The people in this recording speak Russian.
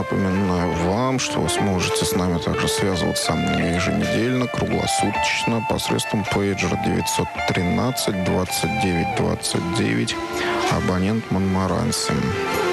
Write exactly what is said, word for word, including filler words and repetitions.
Напоминаю вам, что вы сможете с нами также связываться еженедельно, круглосуточно, посредством пейджера девятьсот тринадцать двадцать девять двадцать девять, абонент Монмаранси.